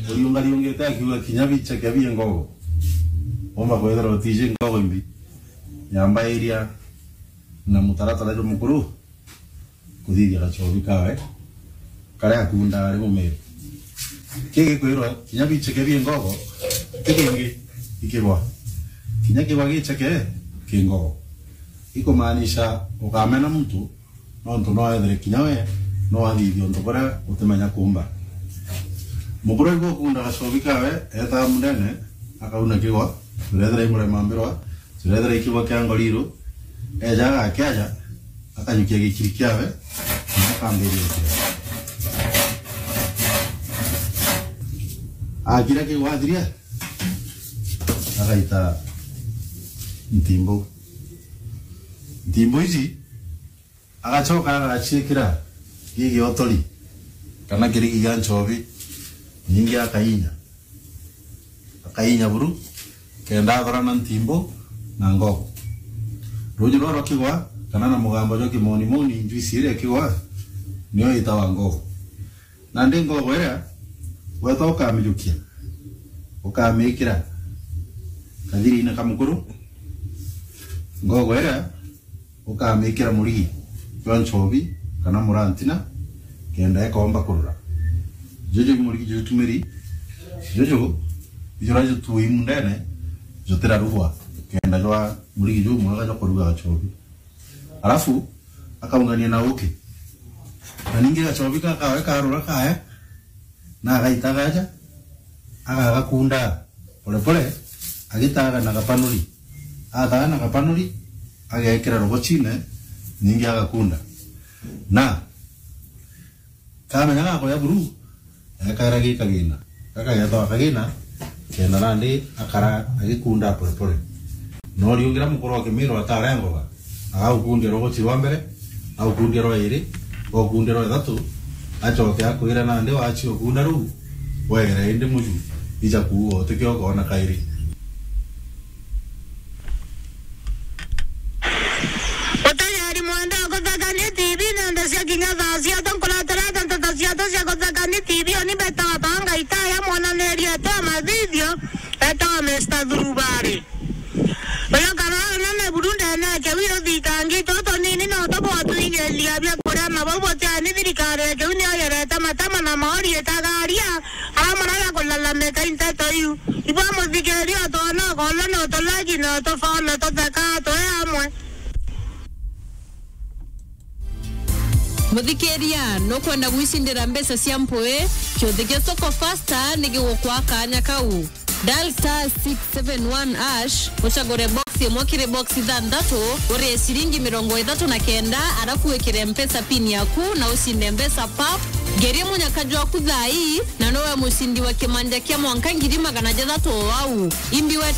Uyungete akiwa kinyabicha kyabiye ngogo. Omba kwethera otije ngogo imbi. Nyamba area na mutaratara jo mukuru. Kuthithia gachobi kawe. Kare akunda ari mumero. Kege kwirwa kinyabicha kyabiye ngogo. Kege ikibwa. Kinyakibwa gichake kingogo. Iko maanisha ukamena mtu nonto no ethere kinyawe no athithio ntokora utemanya kumba. Mukuru iko kunda gacobi kawe eta munene akauna kigwa turethera imure mambirwa turethera ikibwa kya ngoriro eja akaja akanyukia gikiri kyawe akambirira akira kigwa athiria akaita ntimbo ici agacoka agacikira gigi otori kana kirigi gya nchobi nyingi akainya buru kenda agorana ntimbo na ngogo ruju roro kigwa kana na mugambo jo kimoni njuisi ile kigwa niyo itawa ngogo na ndi ngogo era wetoka mijukia ukamikira kadiri ina kamukuru ngogo era ukamikira muri nchobi kana murantina kenda ekomba kurura jojo muri jojo tumeri jojo ijoraje tuimundene jotera ruwa kenda jwa muri jojo mwaga kuruga chobi alafu akaungania na uke na ningi chobi kawe karura kaya na gaitagaja agakunda pole agitaga na kapanuri ataga na kapanuri agekira rogo chine ningi agakunda na kama nga ko ya buru akara gi kagina kaka ya to kagina kena nandi akara agikunda pole no riungira mukoro ke miro atarengo ga au kundiro rogo chirwa mbere au kundiro iri go kundiro thatu achoke akwira nandi wachi okunda ru wegere inde muju ija kuo tekyo kona kairi Esta drubare. Pero carana me burunda na que viro di tangi toto nini no to botu ni elia bia kora ma bobo tani di kare que unia ya ta mata na mori eta garia amara ya con la meta intento yu y vamos di que rio to no con la no to la no to fa no to ta ka to amo Muthikeria no kwenda gwicindira mbesa cia mpwe kyothige soko faster nigigukwa kanya kau dial *671# uchagore box yemokire box thandatu ore shilingi 39 arafu wekire mpesa pin yaku na usinde mpesa pap geria munyakajwa kuthai na nowe musindi wa kimanja kya mwanka ngiri 600 au imbiwe